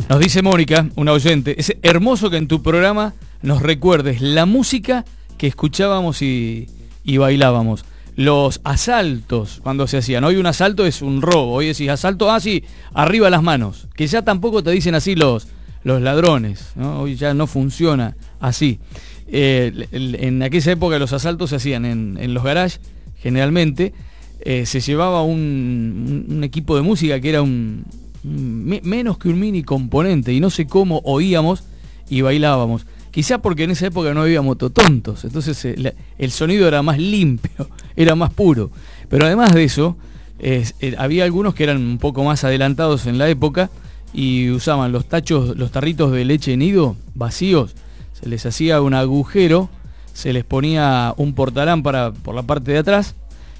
Nos dice Mónica, una oyente, es hermoso que en tu programa nos recuerdes la música que escuchábamos y bailábamos. Los asaltos, cuando se hacían. Hoy un asalto es un robo. Hoy decís asalto, sí, arriba las manos. Que ya tampoco te dicen así los ladrones, ¿no? Hoy ya no funciona así. En aquella época los asaltos se hacían en los garages, generalmente. Se llevaba un equipo de música que era menos que un mini componente, y no sé cómo oíamos y bailábamos. Quizá porque en esa época no había mototontos, entonces el sonido era más limpio, era más puro. Pero además de eso, había algunos que eran un poco más adelantados en la época y usaban los tarritos de leche nido vacíos, se les hacía un agujero, se les ponía un portalámpara por la parte de atrás.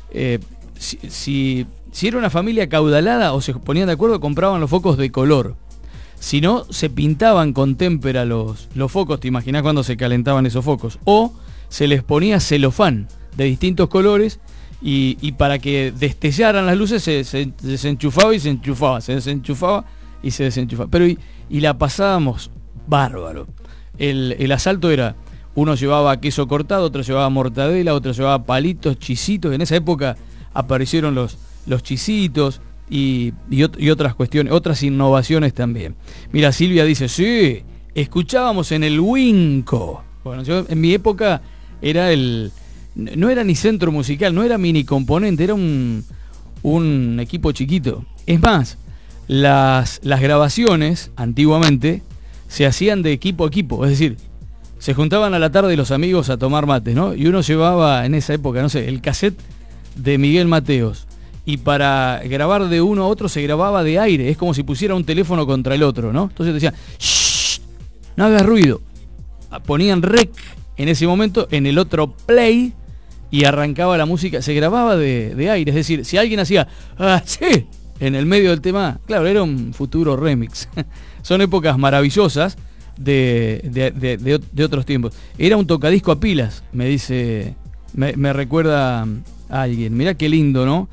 Si era una familia acaudalada o se ponían de acuerdo, compraban los focos de color. Si no, se pintaban con témpera los focos. ¿Te imaginás cuando se calentaban esos focos? O se les ponía celofán de distintos colores y para que destellaran las luces se desenchufaba y se enchufaba, se desenchufaba y se desenchufaba. Pero y la pasábamos bárbaro. El asalto era, uno llevaba queso cortado, otro llevaba mortadela, otro llevaba palitos, chisitos. En esa época aparecieron los chisitos y otras cuestiones, otras innovaciones también. Mira, Silvia dice, sí, escuchábamos en el Winco. Bueno, yo en mi época no era ni centro musical, no era mini componente, era un equipo chiquito. Es más, las grabaciones antiguamente se hacían de equipo a equipo, es decir, se juntaban a la tarde los amigos a tomar mates, ¿no? Y uno llevaba en esa época, no sé, el cassette de Miguel Mateos. Y para grabar de uno a otro se grababa de aire. Es como si pusiera un teléfono contra el otro, ¿no? Entonces decían, shh, no hagas ruido. Ponían rec en ese momento, en el otro play, y arrancaba la música. Se grababa de aire. Es decir, si alguien hacía, sí, en el medio del tema, claro, era un futuro remix. Son épocas maravillosas de otros tiempos. Era un tocadisco a pilas, me dice, me recuerda a alguien. Mirá qué lindo, ¿no?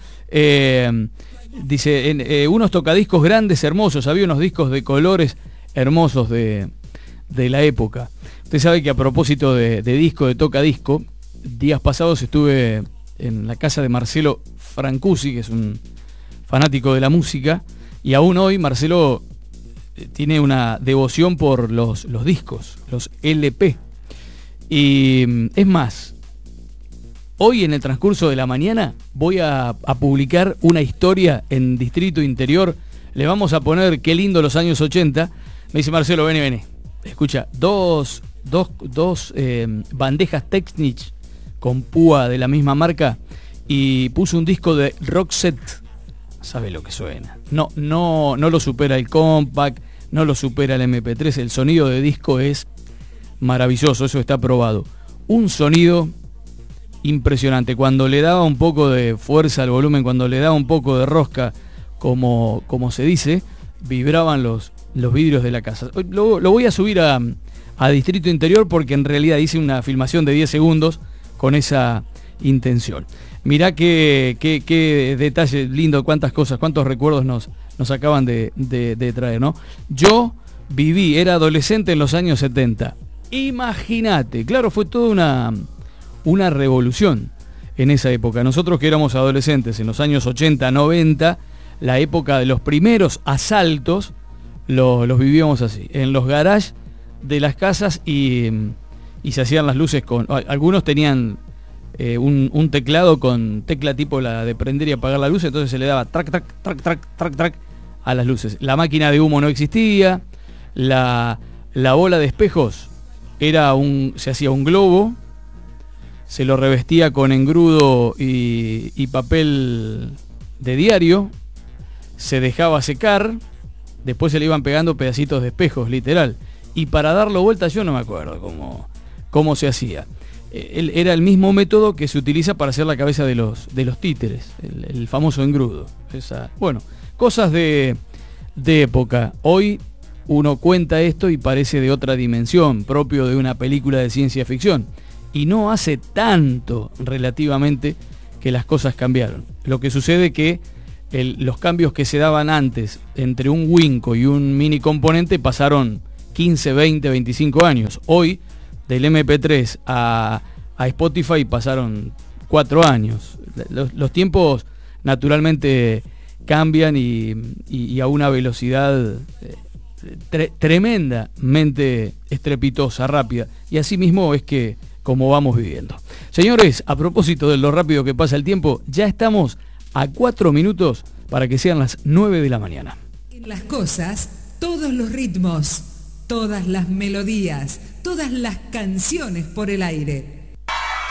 Dice, unos tocadiscos grandes, hermosos. Había unos discos de colores hermosos de la época. Usted sabe que a propósito de disco, de tocadisco, días pasados estuve en la casa de Marcelo Francusi, que es un fanático de la música, y aún hoy Marcelo tiene una devoción por los discos, los LP. Y es más, hoy en el transcurso de la mañana voy a publicar una historia en Distrito Interior. Le vamos a poner qué lindo los años 80. Me dice Marcelo, vení. Escucha, dos bandejas Technics con púa de la misma marca y puso un disco de Roxette. ¿Sabe lo que suena? No lo supera el compact, no lo supera el MP3. El sonido de disco es maravilloso, eso está probado. Un sonido impresionante. Cuando le daba un poco de fuerza al volumen, cuando le daba un poco de rosca, como se dice, vibraban los vidrios de la casa. Lo voy a subir a Distrito Interior porque en realidad hice una filmación de 10 segundos con esa intención. Mirá qué detalle lindo, cuántas cosas, cuántos recuerdos nos acaban de traer, ¿no? Yo era adolescente en los años 70. Imagínate, claro, fue toda una revolución en esa época. Nosotros que éramos adolescentes en los años 80, 90, la época de los primeros asaltos, los vivíamos así, en los garages de las casas y se hacían las luces con... Algunos tenían un teclado con tecla tipo la de prender y apagar la luz, entonces se le daba track, track, track, track, track, track a las luces. La máquina de humo no existía, la bola de espejos se hacía un globo, se lo revestía con engrudo y papel de diario, se dejaba secar, después se le iban pegando pedacitos de espejos, literal. Y para darlo vuelta yo no me acuerdo cómo se hacía. Era el mismo método que se utiliza para hacer la cabeza de los títeres, el famoso engrudo. Bueno, cosas de época. Hoy uno cuenta esto y parece de otra dimensión, propio de una película de ciencia ficción. Y no hace tanto relativamente que las cosas cambiaron. Lo que sucede que los cambios que se daban antes entre un Winco y un mini componente pasaron 15, 20, 25 años. Hoy, del MP3 a Spotify pasaron 4 años. Los tiempos naturalmente cambian y a una velocidad tremendamente estrepitosa, rápida. Y así mismo es que como vamos viviendo. Señores, a propósito de lo rápido que pasa el tiempo, ya estamos a 4 minutos para que sean las 9 de la mañana. En las cosas, todos los ritmos, todas las melodías, todas las canciones por el aire.